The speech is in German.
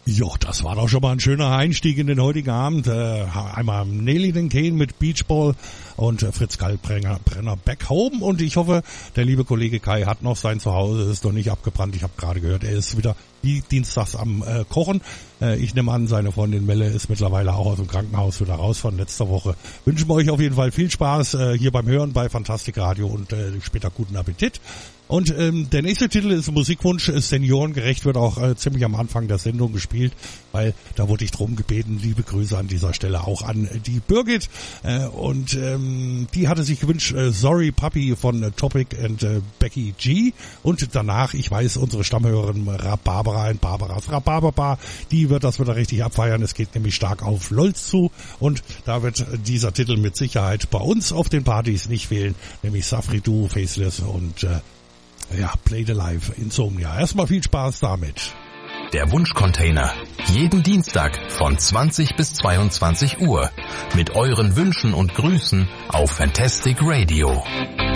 Jo, das war doch schon mal ein schöner Einstieg in den heutigen Abend. Einmal Nelly den Kane mit Beachball und Fritz Kalkbrenner Back Home. Und ich hoffe, der liebe Kollege Kai hat noch sein Zuhause, ist noch nicht abgebrannt. Ich habe gerade gehört, er ist wieder wie dienstags am Kochen. Ich nehme an, seine Freundin Melle ist mittlerweile auch aus dem Krankenhaus wieder raus von letzter Woche. Wünschen wir euch auf jeden Fall viel Spaß hier beim Hören bei Fantastik Radio und später guten Appetit. Und der nächste Titel ist ein Musikwunsch, seniorengerecht, wird auch ziemlich am Anfang der Sendung gespielt, weil da wurde ich drum gebeten. Liebe Grüße an dieser Stelle auch an die Birgit. Und die hatte sich gewünscht, Sorry Puppy von Topic and Becky G. Und danach, ich weiß, unsere Stammhörerin Barbara in Barbaras Rhabarberbar, die wird das wieder richtig abfeiern. Es geht nämlich stark auf LOLs zu. Und da wird dieser Titel mit Sicherheit bei uns auf den Partys nicht fehlen, nämlich Safri Duo, Faceless und Played Alive, Insomnia. Erstmal viel Spaß damit. Der Wunschcontainer. Jeden Dienstag von 20 bis 22 Uhr. Mit euren Wünschen und Grüßen auf Fantastic Radio.